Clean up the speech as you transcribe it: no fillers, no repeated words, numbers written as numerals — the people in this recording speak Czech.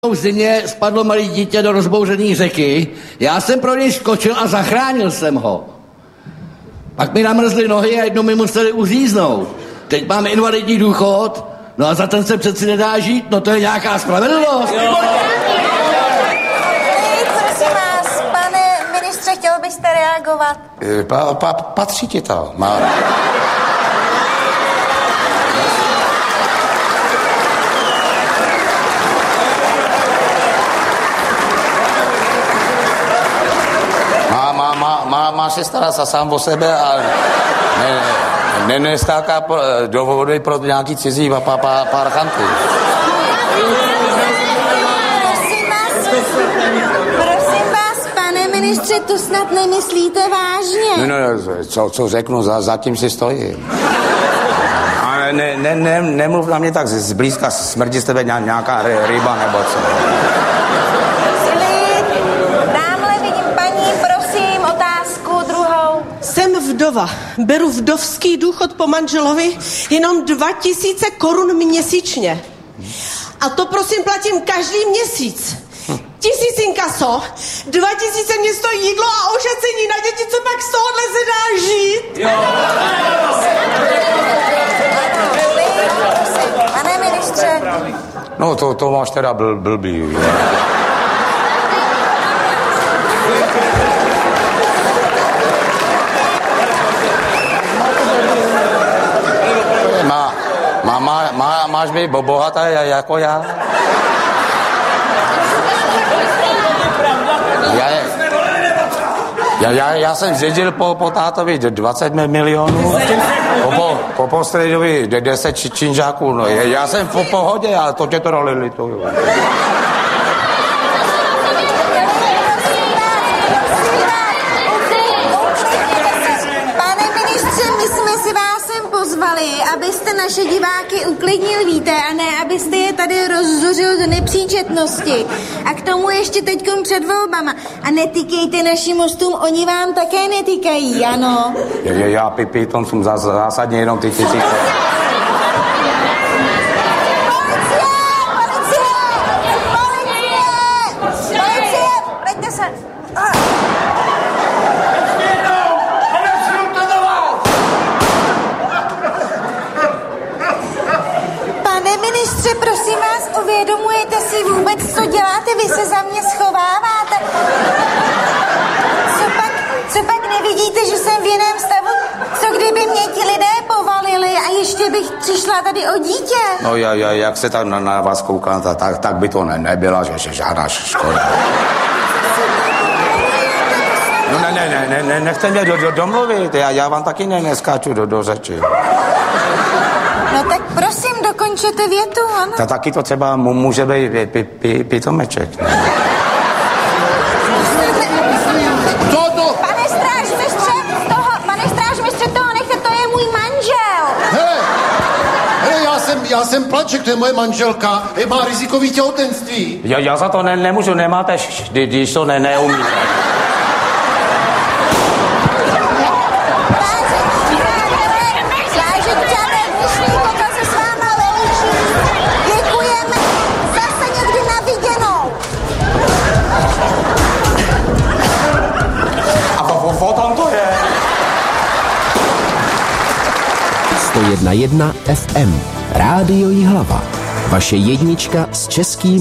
V zimě spadlo malé dítě do rozbouřené řeky. Já jsem pro něj skočil a zachránil jsem ho. Pak mi namrzly nohy a jednou mi museli uříznout. Teď mám invalidní důchod, no a za ten se přeci nedá žít, no to je nějaká spravedlnost. Prosím vás, pane ministře, chtěl byste reagovat? Patří ti to. Má se starat sám o sebe a neskáká do vody pro nějaký cizí parchanty. Prosím vás, pane ministře, to snad nemyslíte vážně? No, co řeknu, zatím si stojím. Ale nemluv na mě tak zblízka, smrdí z tebe nějaká ryba nebo co. Jsem vdova. Beru vdovský důchod po manželovi jenom 2000 korun měsíčně. A to prosím platím každý měsíc. 1000 inkaso, 2000 mě stojí jídlo a ošacení na děti, co pak z tohohle se dá žít. Pane ministře. No to máš teda blbý. Máš být bohatá jako já? Já jsem zdědil po tátovi 20 milionů, po postředovi 10 činžáků. No, já jsem v pohodě, ale to tě to lituju. Abyste naše diváky uklidnil, víte, a ne, abyste je tady rozzuřil do nepříčetnosti. A k tomu ještě teďkom před volbama. A netýkejte našim hostům, oni vám také netýkají, ano? Já piton jsem zásadně jenom ty tisíce. Policie, pojďte se. Prosím vás, uvědomujete si vůbec, co děláte? Vy se za mě schováváte. Co pak nevidíte, že jsem v jiném stavu? Co kdyby mě ti lidé povalili a ještě bych přišla tady o dítě? No jak se tak na vás koukám, tak by to nebyla, že žádná škoda. No nechte mě domluvit, já vám taky neskáču do řeči. No tak prosím, dokončete větu, ano. Taky to třeba může být pitomeček. Co to? Pane strážmistře, toho nechte, to je můj manžel. Hele, já jsem Plaček, to je moje manželka, má rizikový těhotenství. Já za to nemůžu, nemáte, když to neumíte. To 101 FM. Rádio Jihlava. Vaše jednička s českým